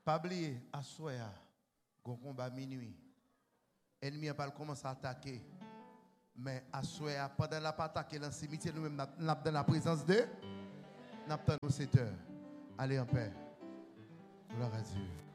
Pas oublier, à soir, un combat minuit. L'ennemi n'a pas commencé à attaquer. Mais à soir, pendant la pas attaquer dans le cimetière, nous-mêmes, nous sommes dans la présence de. Nous sommes dans nos 7 heures. Allez en paix. Gloire à Dieu.